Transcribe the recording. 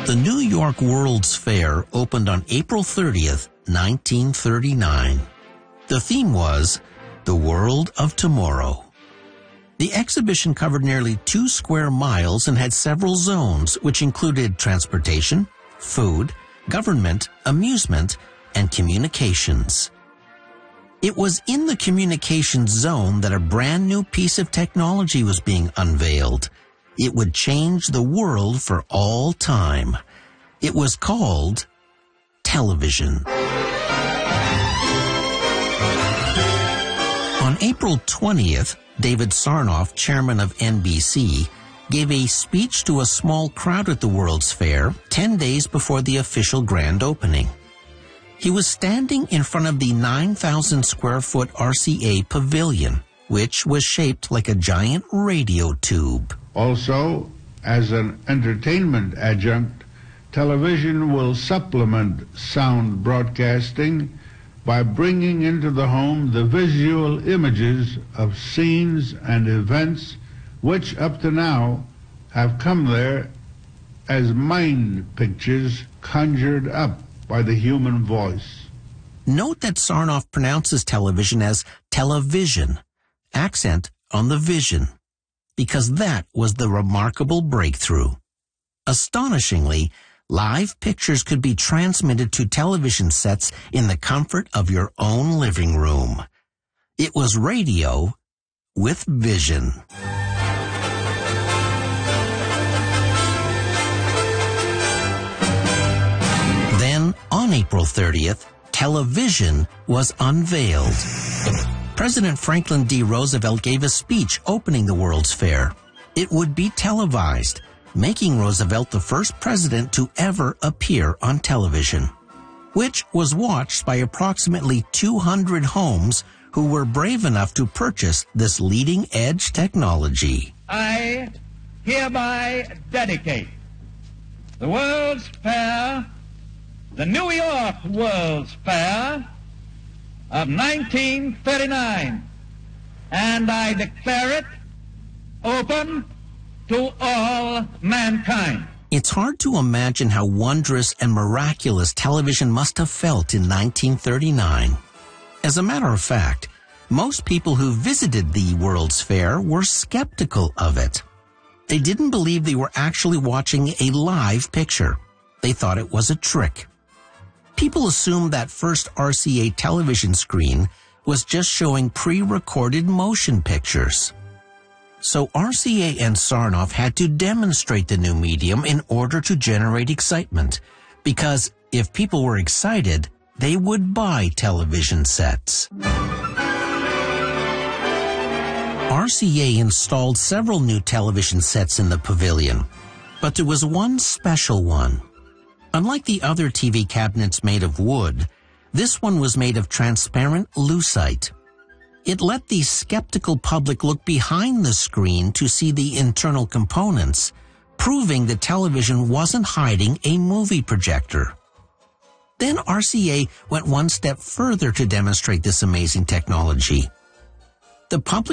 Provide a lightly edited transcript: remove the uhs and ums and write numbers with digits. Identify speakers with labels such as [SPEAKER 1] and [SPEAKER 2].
[SPEAKER 1] The New York World's Fair opened on April 30th, 1939. The theme was The World of Tomorrow. The exhibition covered nearly 2 square miles and had several zones, which included transportation, food, government, amusement, and communications. It was in the communications zone that a brand new piece of technology was being unveiled. It would change the world for all time. It was called television. On April 20th, David Sarnoff, chairman of NBC, gave a speech to a small crowd at the World's Fair 10 days before the official grand opening. He was standing in front of the 9,000-square-foot RCA pavilion, which was shaped like a giant radio tube.
[SPEAKER 2] Also, as an entertainment adjunct, television will supplement sound broadcasting by bringing into the home the visual images of scenes and events which up to now have come there as mind pictures conjured up by the human voice.
[SPEAKER 1] Note that Sarnoff pronounces television as television, accent on the vision, because that was the remarkable breakthrough. Astonishingly, live pictures could be transmitted to television sets in the comfort of your own living room. It was radio with vision. Then, on April 30th, television was unveiled. President Franklin D. Roosevelt gave a speech opening the World's Fair. It would be televised, making Roosevelt the first president to ever appear on television, which was watched by approximately 200 homes who were brave enough to purchase this leading-edge technology.
[SPEAKER 3] I hereby dedicate the World's Fair, the New York World's Fair of 1939, and I declare it open to all mankind.
[SPEAKER 1] It's hard to imagine how wondrous and miraculous television must have felt in 1939. As a matter of fact, most people who visited the World's Fair were skeptical of it. They didn't believe they were actually watching a live picture. They thought it was a trick. People assumed that first RCA television screen was just showing pre-recorded motion pictures. So RCA and Sarnoff had to demonstrate the new medium in order to generate excitement, because if people were excited, they would buy television sets. RCA installed several new television sets in the pavilion, but there was one special one. Unlike the other TV cabinets made of wood, this one was made of transparent lucite. It let the skeptical public look behind the screen to see the internal components, proving the television wasn't hiding a movie projector. Then RCA went one step further to demonstrate this amazing technology. The public